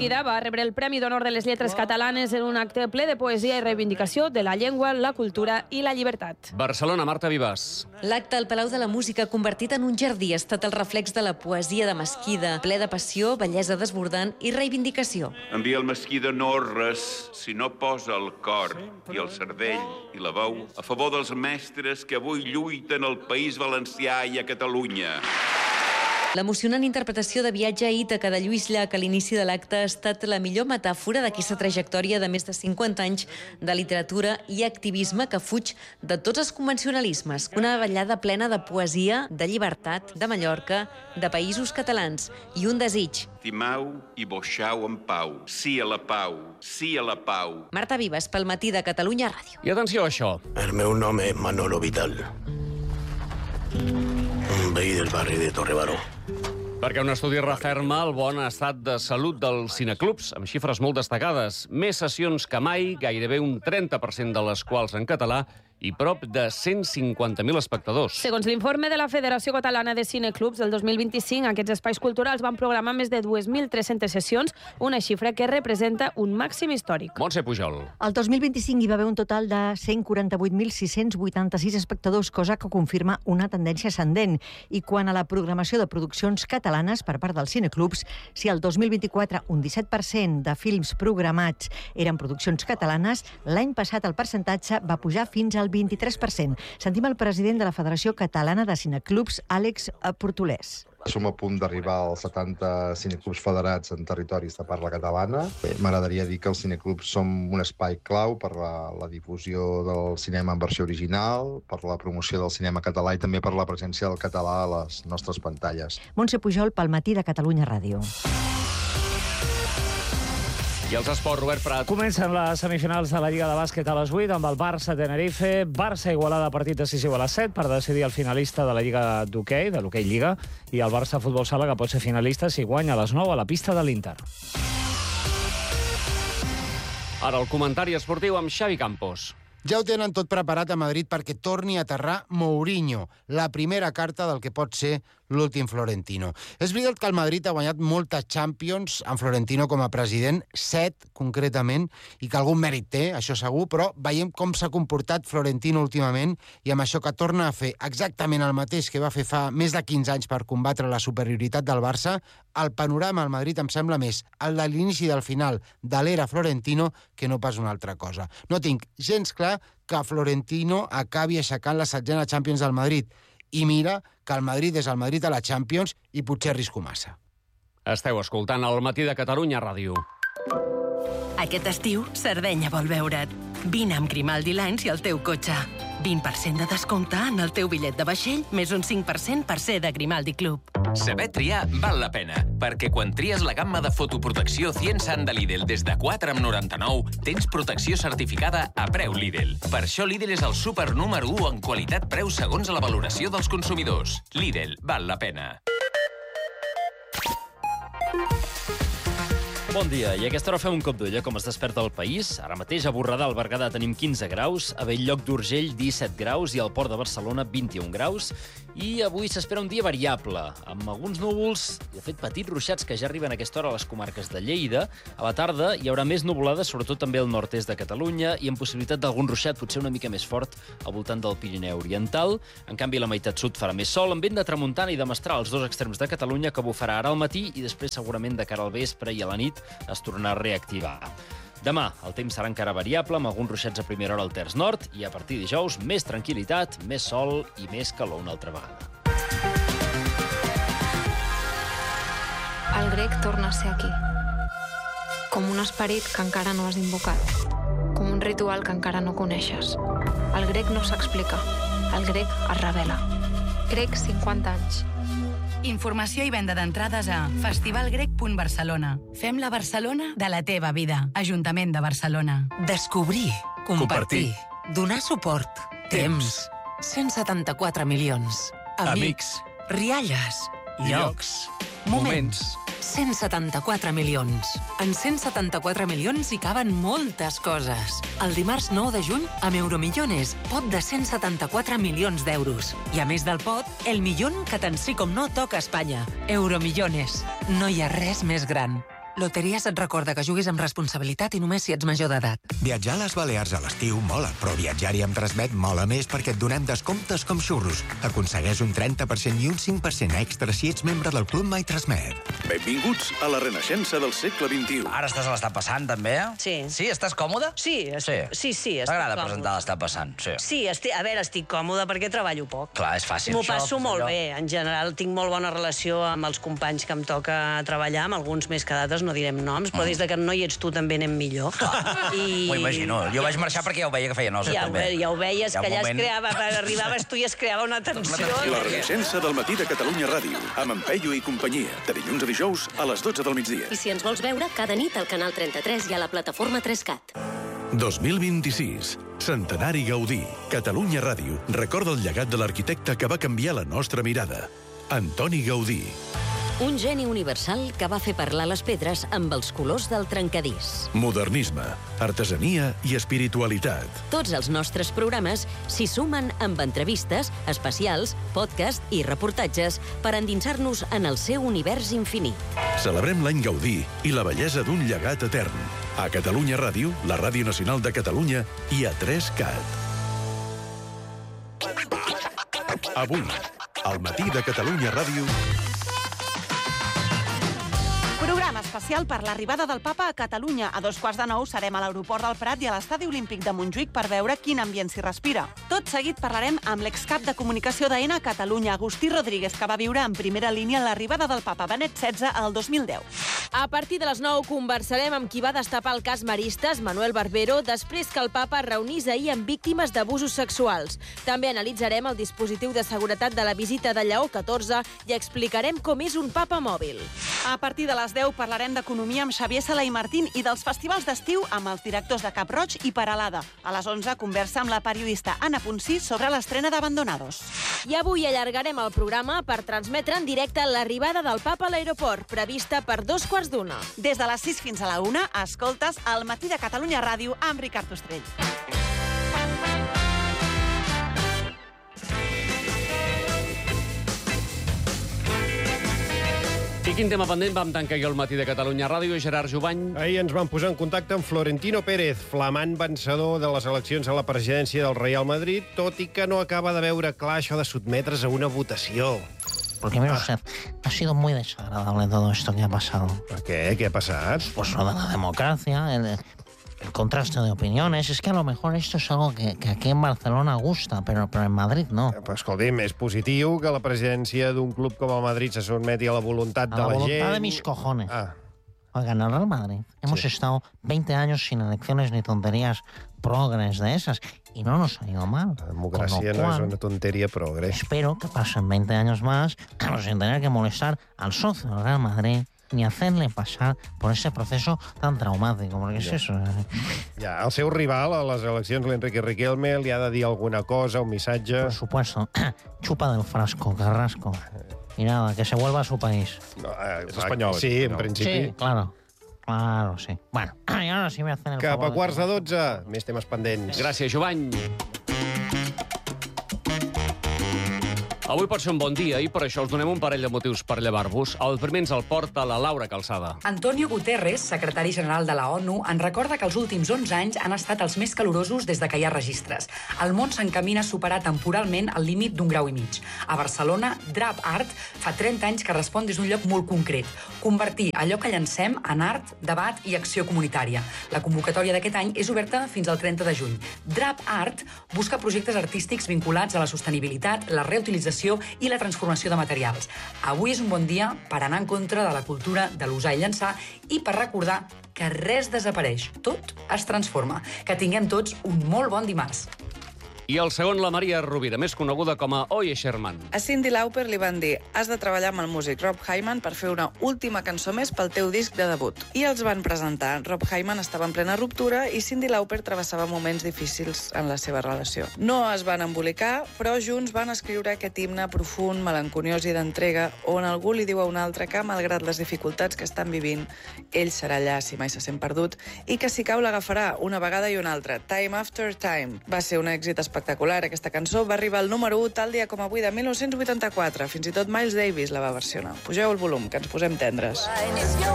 Vida va rebre el Premi d'Honor de les Lletres Catalanes en un acte ple de poesia i reivindicació de la llengua, la cultura i la llibertat. Barcelona, Marta Vivas. L'acte al Palau de la Música, convertit en un jardí, ha estat el reflex de la poesia de Mesquida, ple de passió, bellesa desbordant i reivindicació. Envia el Mesquida no res si no posa el cor i el cervell i la veu a favor dels mestres que avui lluiten al País Valencià i a Catalunya. L'emocionant interpretació de Viatge a Ítaca de Lluís Llach a l'inici de l'acte ha estat la millor metàfora d'aquesta trajectòria de més de 50 anys de literatura i activisme que fuig de tots els convencionalismes. Una ballada plena de poesia, de llibertat, de Mallorca, de països catalans i un desig. Timau i boixau en pau. Sí a la pau, sí a la pau. Marta Vivas, pel Matí de Catalunya Ràdio. I atenció a això. El meu nom és Manolo Vital, un veí del barri de Torrebaró. Perquè un estudi referma el bon estat de salut dels cineclubs, amb xifres molt destacades. Més sessions que mai, gairebé un 30% de les quals en català, i prop de 150.000 espectadors. Segons l'informe de la Federació Catalana de Cineclubs del 2025, aquests espais culturals van programar més de 2.300 sessions, una xifra que representa un màxim històric. Montse Pujol. El 2025 hi va haver un total de 148.686 espectadors, cosa que confirma una tendència ascendent. I quant a la programació de produccions catalanes per part dels cineclubs, si el 2024 un 17% de films programats eren produccions catalanes, l'any passat el percentatge va pujar fins al 23%. Sentim el president de la Federació Catalana de Cineclubs, Àlex Portolès. Som a punt d'arribar als 70 cineclubs federats en territoris de parla catalana. M'agradaria dir que els cineclubs som un espai clau per la difusió del cinema en versió original, per la promoció del cinema català i també per la presència del català a les nostres pantalles. Montse Pujol, pel Matí de Catalunya Ràdio. I els esports, Robert Prat. Comencen les semifinals de la Lliga de Bàsquet a les 8 amb el Barça-Tenerife. Barça-Igualada, partit decisiu a les 7 per decidir el finalista de la Lliga d'hoquei, de l'hoquei Lliga, i el Barça-Futbol Sala, que pot ser finalista si guanya a les 9 a la pista de l'Inter. Ara el comentari esportiu amb Xavi Campos. Ja ho tenen tot preparat a Madrid perquè torni a aterrar Mourinho, la primera carta del que pot ser l'últim Florentino. És veritat que el Madrid ha guanyat moltes Champions amb Florentino com a president, 7 concretament, i que algun mèrit té, això segur, però veiem com s'ha comportat Florentino últimament i amb això que torna a fer exactament el mateix que va fer fa més de 15 anys per combatre la superioritat del Barça, el panorama al Madrid em sembla més el de l'inici del final de l'era Florentino que no pas una altra cosa. No tinc gens clar que Florentino acabi aixecant la 7ª Champions del Madrid. I mira que el Madrid és el Madrid a la Champions i potser arrisco massa. Esteu escoltant el Matí de Catalunya Ràdio. Aquest estiu, Sardenya vol veure't. Vine amb Grimaldi Lines i el teu cotxe. 20% de descompte en el teu bitllet de vaixell, més un 5% per ser de Grimaldi Club. Saber triar val la pena, perquè quan tries la gamma de fotoprotecció Ciensan de Lidl des de 4,99, tens protecció certificada a preu Lidl. Per això Lidl és el súper número 1 en qualitat-preu segons la valoració dels consumidors. Lidl, val la pena. Bon dia, i a aquesta hora fem un cop d'ull a com es desperta el país. Ara mateix a Borredà, al Berguedà, tenim 15 graus, a Bell-lloc d'Urgell, 17 graus, i al Port de Barcelona, 21 graus. I avui s'espera un dia variable, amb alguns núvols, i de fet petits ruixats que ja arriben a aquesta hora a les comarques de Lleida. A la tarda hi haurà més nuvolades, sobretot també al nord-est de Catalunya, i amb possibilitat d'algun ruixat potser una mica més fort al voltant del Pirineu Oriental. En canvi, la meitat sud farà més sol, amb vent de tramuntana i de mestral als dos extrems de Catalunya, que bufarà ara al matí i després segurament de cara al vespre i a la nit es tornarà a reactivar. Demà el temps serà encara variable, amb alguns ruixats a primera hora al terç nord, i a partir de dijous més tranquil·litat, més sol i més calor una altra vegada. El grec torna a ser aquí. Com un esperit que encara no has invocat. Com un ritual que encara no coneixes. El grec no s'explica. El grec es revela. Grec 50 anys. Informació i venda d'entrades a festivalgrec.barcelona. Fem la Barcelona de la teva vida. Ajuntament de Barcelona. Descobrir, compartir, donar suport, temps, 174 milions, amics, rialles, llocs, moments, 174 milions. En 174 milions hi caben moltes coses. El dimarts 9 de juny, amb Euromillones, pot de 174 milions d'euros. I a més del pot, el millón que tant sí com no toca a Espanya. Euromillones. No hi ha res més gran. Loteries et recorda que juguis amb responsabilitat i només si ets major d'edat. Viatjar a les Balears a l'estiu mola, però viatjar-hi amb Transmet mola més perquè et donem descomptes com xurros. Aconsegueix un 30% i un 5% extra si ets membre del Club My Transmet. Benvinguts a la renaixença del segle XXI. Ara estàs a l'Està Passant, també? Sí. Sí? Estàs còmode? Sí. T'agrada presentar l'Està Passant? Sí, estic còmode perquè treballo poc. Clar, és fàcil. M'ho passo molt bé. En general, tinc molt bona relació amb els companys que em toca treballar, amb alguns més que d'altres, no direm noms, però des que no hi ets tu també anem millor. M'ho imagino. Jo vaig marxar perquè ja ho veia que feia nosa, també. Ja ho veies, que allà es creava, arribaves tu i es creava una tensió. La renaixença del matí de Catalunya Ràdio, amb en Peyu i companyia, de dilluns a dijous a les 12 del migdia. I si ens vols veure, cada nit al Canal 33 i a la plataforma 3CAT. 2026. Centenari Gaudí. Catalunya Ràdio recorda el llegat de l'arquitecte que va canviar la nostra mirada. Antoni Gaudí. Un geni universal que va fer parlar les pedres amb els colors del trencadís. Modernisme, artesania i espiritualitat. Tots els nostres programes s'hi sumen amb entrevistes, especials, podcast i reportatges per endinsar-nos en el seu univers infinit. Celebrem l'any Gaudí i la bellesa d'un llegat etern. A Catalunya Ràdio, la Ràdio Nacional de Catalunya i a 3CAT. Avui, al matí de Catalunya Ràdio... Programa especial per l'arribada del papa a Catalunya. A 8:45 serem a l'aeroport del Prat i a l'estadi olímpic de Montjuïc per veure quin ambient s'hi respira. Tot seguit parlarem amb l'excap de comunicació d'AENA a Catalunya, Agustí Rodríguez, que va viure en primera línia l'arribada del papa Benet XVI al 2010. A partir de les 9 conversarem amb qui va destapar el cas Maristes, Manuel Barbero, després que el papa es reunís ahir amb víctimes d'abusos sexuals. També analitzarem el dispositiu de seguretat de la visita de Lleó XIV i explicarem com és un papa mòbil. A partir de les 10 parlarem d'economia amb Xavier Sala i Martín i dels festivals d'estiu amb els directors de Cap Roig i Peralada. A les 11 conversa amb la periodista Anna Ponsí sobre l'estrena d'Abandonados. I avui allargarem el programa per transmetre en directe l'arribada del papa a l'aeroport, prevista per 2:15. Des de les 6 fins a la 1, escoltes El matí de Catalunya Ràdio amb Ricard Ostrell. I quin tema pendent vam tancar ahir al matí de Catalunya Ràdio, Gerard Jubany? Ahir ens vam posar en contacte amb Florentino Pérez, flamant vencedor de les eleccions a la presidència del Real Madrid, tot i que no acaba de veure clar això de sotmetre's a una votació. Porque mire usted, ha sido muy desagradable todo esto que ha pasado. ¿Por qué? ¿Qué ha pasado? Pues lo de la democracia, el contraste de opiniones. Es que a lo mejor esto es algo que aquí en Barcelona gusta, pero en Madrid no. Pues escolti'm, és positiu que la presidència d'un club com el Madrid se sotmeti a la voluntat de la gent. A la voluntad de mis cojones. Oigan, el Real Madrid hemos estado 20 años sin elecciones ni tonterías progres de esas y no nos ha ido mal. La democracia no es una tontería progre. Espero que pasen 20 años más sin tener que molestar al socio del Real Madrid ni hacerle pasar por ese proceso tan traumático, porque es eso. Ja, el seu rival a les eleccions, l'Enrique Riquelme, li ha de dir alguna cosa, un missatge... Por supuesto. Chupa del frasco, Carrasco. Y nada, que se vuelva a su país. No, és espanyol. Sí, en principi. Sí, claro. Claro, sí. Bueno, y ahora sí voy a hacer el Cap favor a quarts de 12, més temes pendents. Gràcies, Jubany. Avui pot ser un bon dia i per això us donem un parell de motius per llevar-vos. El primer ens el porta la Laura Calçada. Antonio Guterres, secretari general de la ONU, ens recorda que els últims 11 anys han estat els més calorosos des de que hi ha registres. El món s'encamina a superar temporalment el límit d'1,5 graus. A Barcelona, Drap Art fa 30 anys que respon des d'un lloc molt concret. Convertir allò que llancem en art, debat i acció comunitària. La convocatòria d'aquest any és oberta fins al 30 de juny. Drap Art busca projectes artístics vinculats a la sostenibilitat, la reutilització i la transformació de materials. Avui és un bon dia per anar en contra de la cultura de l'usar i llançar i per recordar que res desapareix, tot es transforma. Que tinguem tots un molt bon dimarts. I el segon, la Maria Rovira, més coneguda com a Oye Sherman. A Cyndi Lauper li van dir: has de treballar amb el músic Rob Hyman per fer una última cançó més pel teu disc de debut. I els van presentar. Rob Hyman estava en plena ruptura i Cyndi Lauper travessava moments difícils en la seva relació. No es van embolicar, però junts van escriure aquest himne profund, melanconiós i d'entrega, on algú li diu a un altre que, malgrat les dificultats que estan vivint, ell serà allà si mai se sent perdut i que si cau l'agafarà una vegada i una altra. Time After Time. Va ser un èxit espectacular. Aquesta cançó va arribar al número 1 tal dia com avui de 1984. Fins i tot Miles Davis la va versionar. Pugeu el volum, que ens posem tendres.